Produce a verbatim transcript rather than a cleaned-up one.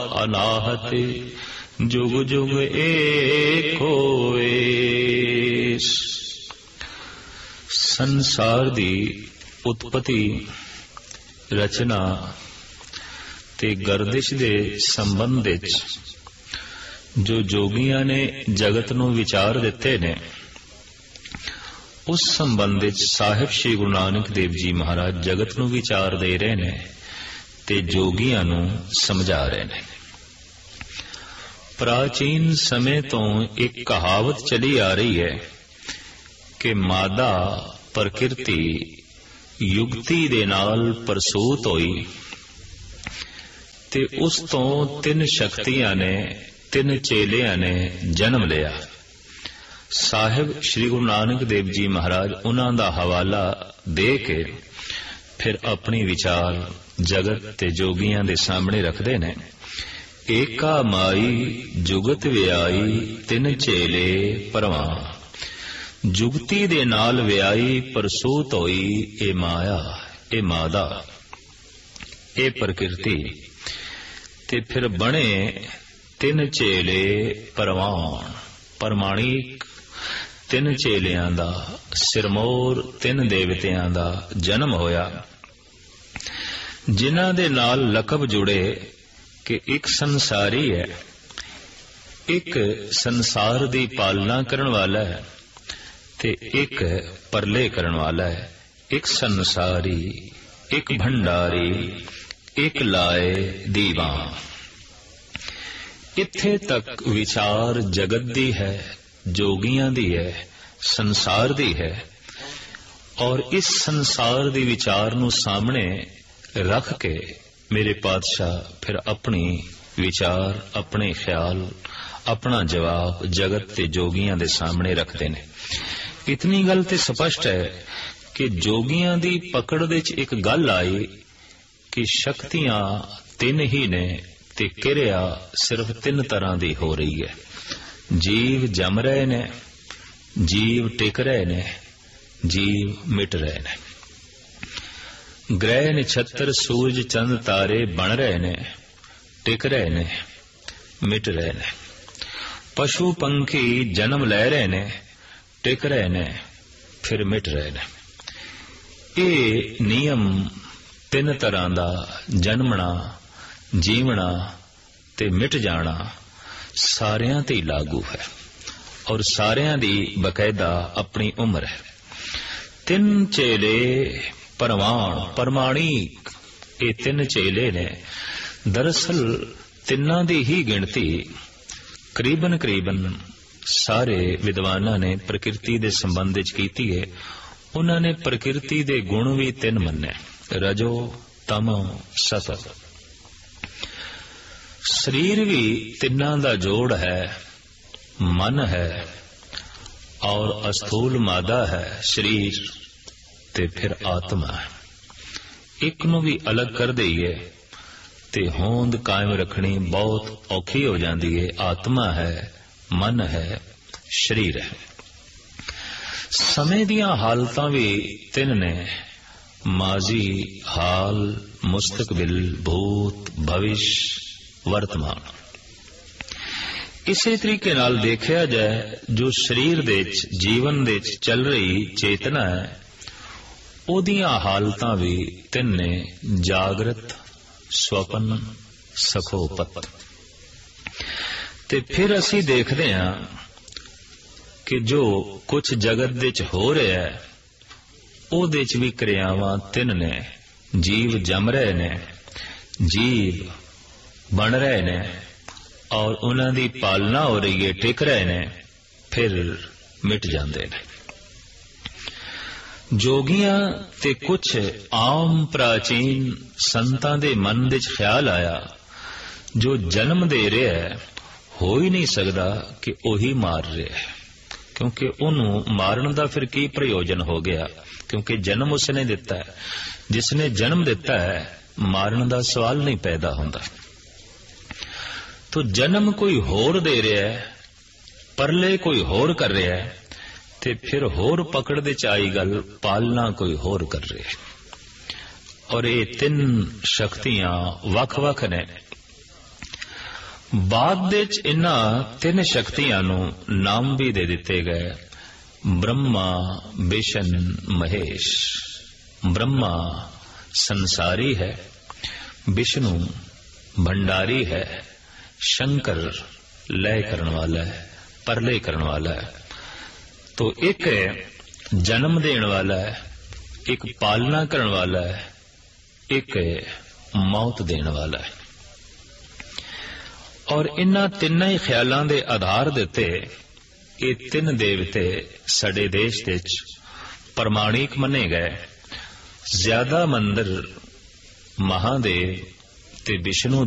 अनाहत जुग जुग एक होए। संसार दी उत्पत्ति रचना ते गर्दिश दे संबंध विच जो जोगियां ने जगत नूं विचार दिते ने, उस संबंध विच साहिब श्री गुरु नानक देव जी महाराज जगत नूं विचार दे रहे ने ते जोगियां नूं समझा रहे ने। प्राचीन समय तो एक कहावत चली आ रही है कि मादा प्रकृति युगती दे नाल प्रसूत होई ते उस तो तीन शक्तियां ने तीन चेलियां ने जन्म लिया। साहिब श्री गुरु नानक देव जी महाराज उन्हां दा हवाला दे के फिर अपनी विचार जगत ते जोगियां दे सामने रखदे ने। एका माई जुगत व्याई तिन चेले परवान, जुगती दे नाल व्याई प्रसूत होई ए माया, ए मादा, ए प्रकृति ते फिर बने तिन चेले परवान, परमाणिक तिन चेलियां दा सिरमौर तिन देवतियां दा जन्म होया, जिन्हां दे नाल लकब जुड़े कि एक संसारी है, एक संसार दी पालना करन वाला है ते एक परले करन वाला है। एक संसारी, एक भंडारी, एक लाए दीवान। इत्थे तक विचार जगत दी है, जोगियां दी है, संसार दी है। और इस संसार दी विचार नूं सामने रख के मेरे पातशाह फिर अपनी विचार, अपने ख्याल, अपना जवाब जगत ते जोगियां दे सामने रखते ने। इतनी गल ते स्पष्ट है कि जोगियां दी पकड़ दे च एक गल आई कि शक्तियां तीन ही ने ते किरिया सिर्फ तीन तरह दी हो रही है। जीव जम रहे ने, जीव टिक रहे ने, जीव मिट रहे ने। ग्रह नक्षत्र सूरज चंद तारे बन रहे ने, टिक रहे ने, मिट रहे ने। पशु पंखी जन्म ले रहे ने, टिक रहे ने, फिर मिट रहे ने। ये नियम तीन तरह दा जन्मना, जीवना ते मिट जाना सारियां ते लागू है और सारियां दी बकायदा अपनी उम्र है। तीन चेले परवान, परमाणिक, ये तीन चेले ने। दरअसल तिन्ना दी ही गिनती करीबन करीबन सारे विद्वानां ने प्रकृति दे संबंध विच कीती है। उन्होंने प्रकृति दे गुण भी तीन मन्ने, रजो, तमो, सतो। शरीर भी तिन्ना दा जोड़ है, मन है और अस्थूल मादा है शरीर ते फिर आत्मा है। एक नू भी अलग कर दईए ते होंद कायम रखनी बहुत औखी हो जाती है। आत्मा है, मन है, शरीर है। समय दियां हालतां भी तीन ने, माजी, हाल, मुस्तकबिल, भूत, भविष्य, वर्तमान। इसे तरीके नाल देखा जाए जो शरीर दे जीवन दे चल रही चेतना है, ओदियां हालतां भी तीन ने, जागृत, स्वपन, सखोपत। ते फिर असी देखते हैं कि जो कुछ जगत विच हो रहा है ओदे च भी क्रियावां तीन ने। जीव जम रहे ने, जीव बन रहे ने और उन्हां दी पालना हो रही है, टिक रहे ने, फिर मिट जाते हैं। जोगियां ते कुछ आम प्राचीन संतां दे मन विच ख्याल आया जो जन्म दे रहा है हो ही नहीं सकता कि ओही मार रहा है, क्योंकि उन्होंने मारन का फिर की प्रयोजन हो गया, क्योंकि जन्म उसने दिता है। जिसने जन्म दिता है मारन का सवाल नहीं पैदा होता। तो जन्म कोई होर दे रहा है, परले कोई होर कर रहा है, ते फिर होर पकड़ दे आई गल पालना कोई होर कर रहे। और ये तीन शक्तियां वख वख ने। ਬਾਅਦ ਵਿੱਚ ਇਹਨਾਂ ਤਿੰਨ ਸ਼ਕਤੀਆਂ ਨੂੰ ਨਾਮ ਵੀ ਦੇ ਦਿੱਤੇ ਗਏ, ਬ੍ਰਹਮਾ, ਵਿਸ਼ਨ, ਮਹੇਸ਼। ब्रह्मा संसारी है, विष्णु भंडारी है, शंकर लय करने वाला है, परलय करने वाला है। तो एक जन्म देने वाला है, एक पालना करने वाला है, एक मौत देने वाला है। और इन्हां तिन्नां ही ख्यालां दे आधार दे उत्ते ये तीन देवते साडे देश विच प्रमाणिक मने गए। ज्यादा मंदिर महादेव ते विष्णु